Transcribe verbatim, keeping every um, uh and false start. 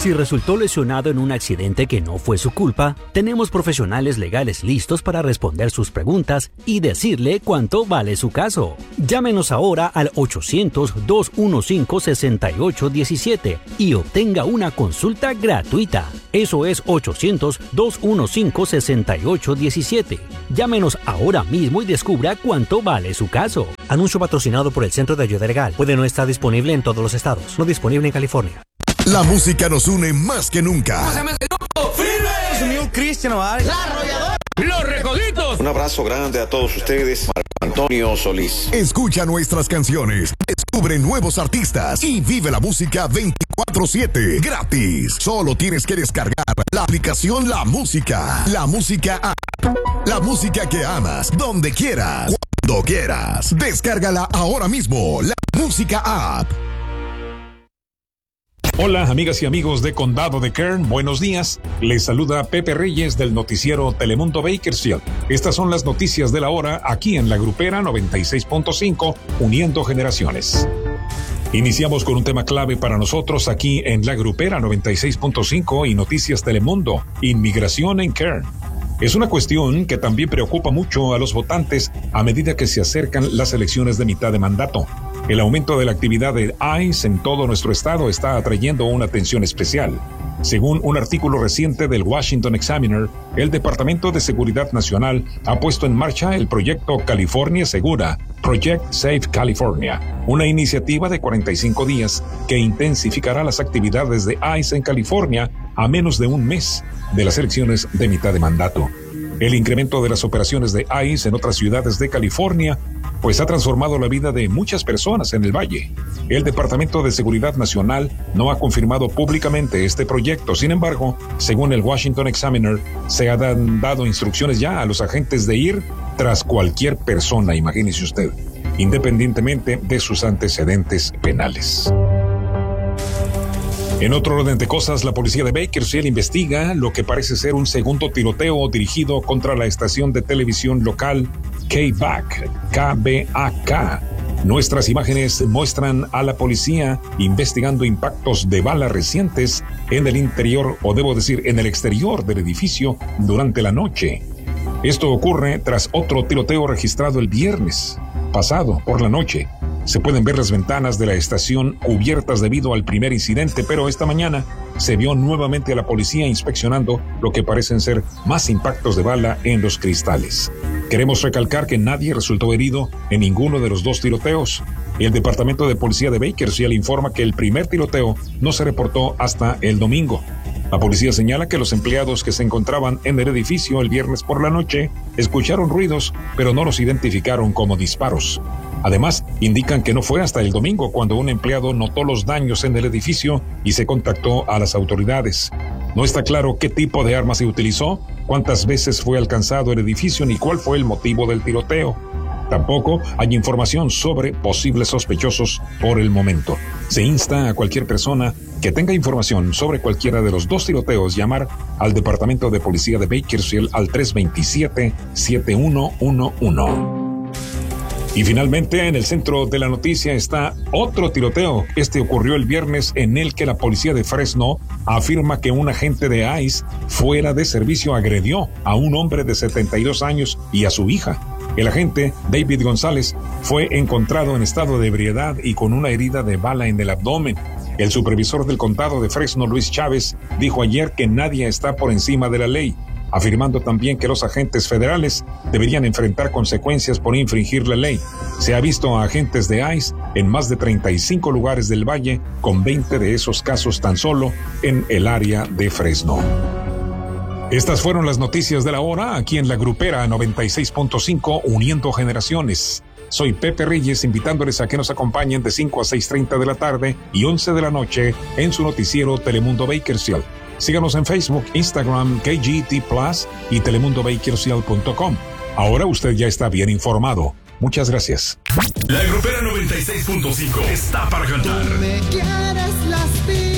Si resultó lesionado en un accidente que no fue su culpa, tenemos profesionales legales listos para responder sus preguntas y decirle cuánto vale su caso. Llámenos ahora al ochocientos, dos quince, sesenta y ocho diecisiete y obtenga una consulta gratuita. Eso es ochocientos, dos quince, sesenta y ocho diecisiete. Llámenos ahora mismo y descubra cuánto vale su caso. Anuncio patrocinado por el Centro de Ayuda Legal. Puede no estar disponible en todos los estados. No disponible en California. La música nos une más que nunca. ¿Cómo se llama ese grupo? ¡Firme! New Christian Oval. La Arrolladora. Los Recoditos. Un abrazo grande a todos ustedes. Marco Antonio Solís. Escucha nuestras canciones, descubre nuevos artistas y vive la música veinticuatro siete gratis. Solo tienes que descargar la aplicación La Música. La Música App. La música que amas, donde quieras, cuando quieras. Descárgala ahora mismo. La Música App. Hola, amigas y amigos de Condado de Kern, buenos días. Les saluda Pepe Reyes del noticiero Telemundo Bakersfield. Estas son las noticias de la hora aquí en La Grupera noventa y seis punto cinco, uniendo generaciones. Iniciamos con un tema clave para nosotros aquí en La Grupera noventa y seis punto cinco y Noticias Telemundo, inmigración en Kern. Es una cuestión que también preocupa mucho a los votantes a medida que se acercan las elecciones de mitad de mandato. El aumento de la actividad de ICE en todo nuestro estado está atrayendo una atención especial. Según un artículo reciente del Washington Examiner, el Departamento de Seguridad Nacional ha puesto en marcha el proyecto California Segura, Project Safe California, una iniciativa de cuarenta y cinco días que intensificará las actividades de ICE en California a menos de un mes de las elecciones de mitad de mandato. El incremento de las operaciones de ICE en otras ciudades de California pues ha transformado la vida de muchas personas en el valle. El Departamento de Seguridad Nacional no ha confirmado públicamente este proyecto. Sin embargo, según el Washington Examiner, se han dado instrucciones ya a los agentes de ir tras cualquier persona, imagínese usted, independientemente de sus antecedentes penales. En otro orden de cosas, la policía de Bakersfield investiga lo que parece ser un segundo tiroteo dirigido contra la estación de televisión local K B A C, K B A K. Nuestras imágenes muestran a la policía investigando impactos de bala recientes en el interior, o debo decir, en el exterior del edificio durante la noche. Esto ocurre tras otro tiroteo registrado el viernes pasado por la noche. Se pueden ver las ventanas de la estación cubiertas debido al primer incidente, pero esta mañana se vio nuevamente a la policía inspeccionando lo que parecen ser más impactos de bala en los cristales. Queremos recalcar que nadie resultó herido en ninguno de los dos tiroteos. El Departamento de Policía de Bakersfield informa que el primer tiroteo no se reportó hasta el domingo. La policía señala que los empleados que se encontraban en el edificio el viernes por la noche escucharon ruidos, pero no los identificaron como disparos. Además, indican que no fue hasta el domingo cuando un empleado notó los daños en el edificio y se contactó a las autoridades. No está claro qué tipo de arma se utilizó, cuántas veces fue alcanzado el edificio ni cuál fue el motivo del tiroteo. Tampoco hay información sobre posibles sospechosos por el momento. Se insta a cualquier persona que tenga información sobre cualquiera de los dos tiroteos llamar al Departamento de Policía de Bakersfield al tres dos siete, siete uno uno uno. Y finalmente, en el centro de la noticia está otro tiroteo. Este ocurrió el viernes, en el que la policía de Fresno afirma que un agente de ICE fuera de servicio agredió a un hombre de setenta y dos años y a su hija. El agente, David González, fue encontrado en estado de ebriedad y con una herida de bala en el abdomen. El supervisor del condado de Fresno, Luis Chávez, dijo ayer que nadie está por encima de la ley, afirmando también que los agentes federales deberían enfrentar consecuencias por infringir la ley. Se ha visto a agentes de ICE en más de treinta y cinco lugares del valle, con veinte de esos casos tan solo en el área de Fresno. Estas fueron las noticias de la hora aquí en La Grupera noventa y seis punto cinco, uniendo generaciones. Soy Pepe Reyes, invitándoles a que nos acompañen de cinco a seis treinta de la tarde y once de la noche en su noticiero Telemundo Bakersfield. Síganos en Facebook, Instagram, K G T Plus y telemundo bakersfield punto com. Ahora usted ya está bien informado. Muchas gracias. La Grupera noventa y seis punto cinco está para cantar. Tú me quieres lastimar.